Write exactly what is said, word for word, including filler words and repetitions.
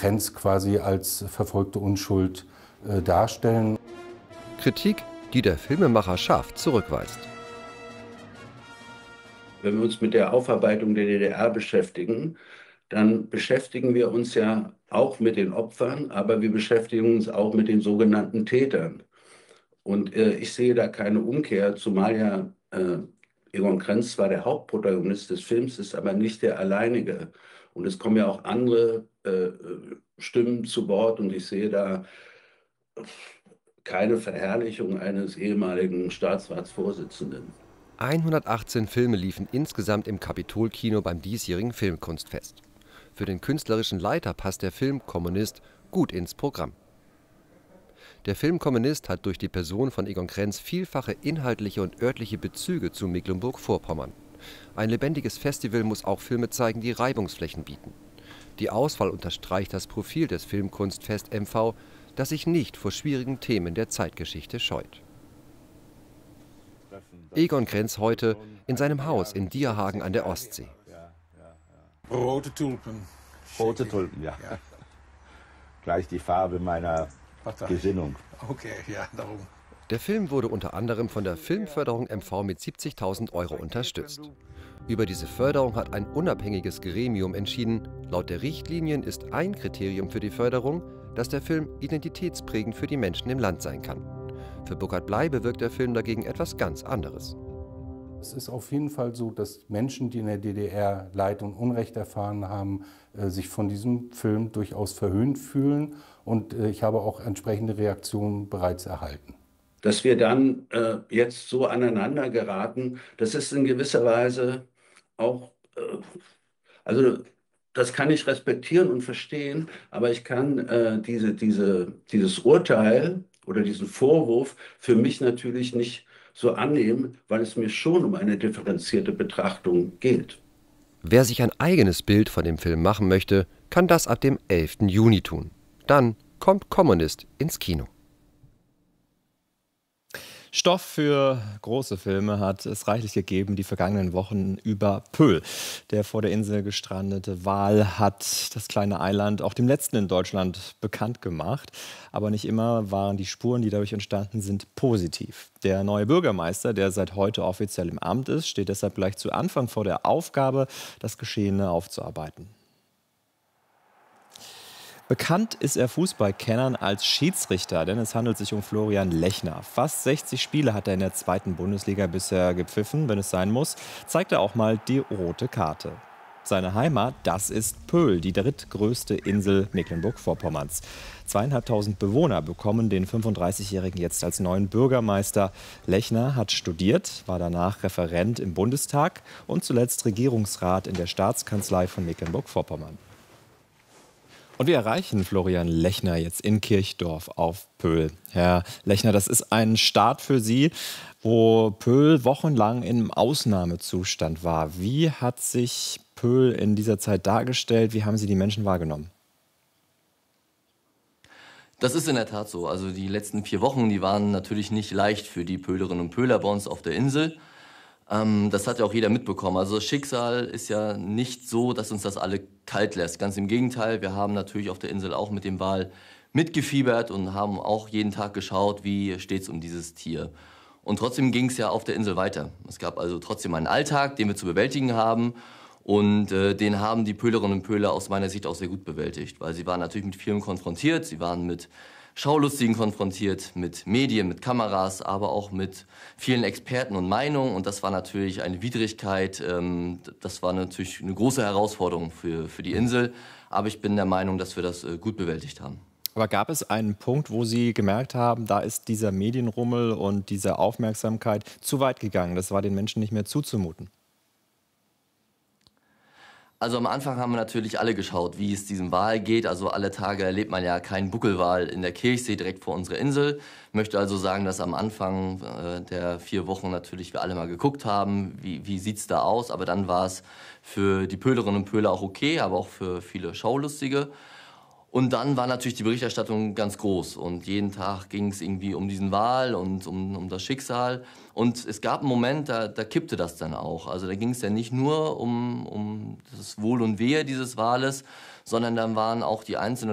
Krenz quasi als verfolgte Unschuld äh, darstellen. Kritik, die der Filmemacher scharf zurückweist. Wenn wir uns mit der Aufarbeitung der D D R beschäftigen, dann beschäftigen wir uns ja auch mit den Opfern, aber wir beschäftigen uns auch mit den sogenannten Tätern. Und äh, ich sehe da keine Umkehr, zumal ja äh, Egon Krenz zwar der Hauptprotagonist des Films ist, aber nicht der alleinige. Und es kommen ja auch andere äh, Stimmen zu Wort und ich sehe da keine Verherrlichung eines ehemaligen Staatsratsvorsitzenden. hundertachtzehn Filme liefen insgesamt im Kapitol-Kino beim diesjährigen Filmkunstfest. Für den künstlerischen Leiter passt der Film Kommunist gut ins Programm. Der Film Kommunist hat durch die Person von Egon Krenz vielfache inhaltliche und örtliche Bezüge zu Mecklenburg-Vorpommern. Ein lebendiges Festival muss auch Filme zeigen, die Reibungsflächen bieten. Die Auswahl unterstreicht das Profil des Filmkunstfest M V, das sich nicht vor schwierigen Themen der Zeitgeschichte scheut. Egon Krenz heute in seinem Haus in Dierhagen an der Ostsee. Rote Tulpen. Rote Tulpen, ja. ja. Gleich die Farbe meiner Partei. Gesinnung. Okay, ja, darum. Der Film wurde unter anderem von der Filmförderung M V mit siebzigtausend Euro unterstützt. Über diese Förderung hat ein unabhängiges Gremium entschieden. Laut der Richtlinien ist ein Kriterium für die Förderung, dass der Film identitätsprägend für die Menschen im Land sein kann. Für Burkhard Bley bewirkt der Film dagegen etwas ganz anderes. Es ist auf jeden Fall so, dass Menschen, die in der D D R Leid und Unrecht erfahren haben, sich von diesem Film durchaus verhöhnt fühlen. Und ich habe auch entsprechende Reaktionen bereits erhalten. Dass wir dann äh, jetzt so aneinander geraten, das ist in gewisser Weise auch, äh, also das kann ich respektieren und verstehen, aber ich kann äh, diese, diese, dieses Urteil oder diesen Vorwurf für mich natürlich nicht so annehmen, weil es mir schon um eine differenzierte Betrachtung geht. Wer sich ein eigenes Bild von dem Film machen möchte, kann das ab dem elften Juni tun. Dann kommt Kommunist ins Kino. Stoff für große Filme hat es reichlich gegeben die vergangenen Wochen über Pöhl. Der vor der Insel gestrandete Wal hat das kleine Eiland auch dem letzten in Deutschland bekannt gemacht. Aber nicht immer waren die Spuren, die dadurch entstanden sind, positiv. Der neue Bürgermeister, der seit heute offiziell im Amt ist, steht deshalb gleich zu Anfang vor der Aufgabe, das Geschehene aufzuarbeiten. Bekannt ist er Fußballkennern als Schiedsrichter, denn es handelt sich um Florian Lechner. Fast sechzig Spiele hat er in der zweiten Bundesliga bisher gepfiffen, wenn es sein muss, zeigt er auch mal die rote Karte. Seine Heimat, das ist Pöhl, die drittgrößte Insel Mecklenburg-Vorpommerns. Zweieinhalbtausend Bewohner bekommen den fünfunddreißigjährigen jetzt als neuen Bürgermeister. Lechner hat studiert, war danach Referent im Bundestag und zuletzt Regierungsrat in der Staatskanzlei von Mecklenburg-Vorpommern. Und wir erreichen Florian Lechner jetzt in Kirchdorf auf Pöhl. Herr Lechner, das ist ein Start für Sie, wo Pöhl wochenlang im Ausnahmezustand war. Wie hat sich Pöhl in dieser Zeit dargestellt? Wie haben Sie die Menschen wahrgenommen? Das ist in der Tat so. Also die letzten vier Wochen, die waren natürlich nicht leicht für die Pöhlerinnen und Pöhler bei uns auf der Insel. Ähm, das hat ja auch jeder mitbekommen. Also das Schicksal ist ja nicht so, dass uns das alle kalt lässt. Ganz im Gegenteil, wir haben natürlich auf der Insel auch mit dem Wal mitgefiebert und haben auch jeden Tag geschaut, wie steht es um dieses Tier. Und trotzdem ging es ja auf der Insel weiter. Es gab also trotzdem einen Alltag, den wir zu bewältigen haben. Und äh, den haben die Pöhlerinnen und Pöhler aus meiner Sicht auch sehr gut bewältigt. Weil sie waren natürlich mit vielem konfrontiert. Sie waren mit Schaulustigen konfrontiert, mit Medien, mit Kameras, aber auch mit vielen Experten und Meinungen. Und das war natürlich eine Widrigkeit. Ähm, das war natürlich eine große Herausforderung für, für die Insel. Aber ich bin der Meinung, dass wir das äh, gut bewältigt haben. Aber gab es einen Punkt, wo Sie gemerkt haben, da ist dieser Medienrummel und diese Aufmerksamkeit zu weit gegangen? Das war den Menschen nicht mehr zuzumuten. Also am Anfang haben wir natürlich alle geschaut, wie es diesem Wal geht. Also alle Tage erlebt man ja keinen Buckelwal in der Kirchsee direkt vor unserer Insel. Ich möchte also sagen, dass am Anfang äh, der vier Wochen natürlich wir alle mal geguckt haben, wie, wie sieht es da aus. Aber dann war es für die Pöhlerinnen und Pöhler auch okay, aber auch für viele Schaulustige. Und dann war natürlich die Berichterstattung ganz groß und jeden Tag ging es irgendwie um diesen Wal und um, um das Schicksal. Und es gab einen Moment, da, da kippte das dann auch. Also da ging es ja nicht nur um, um das Wohl und Wehe dieses Wales, sondern dann waren auch die einzelnen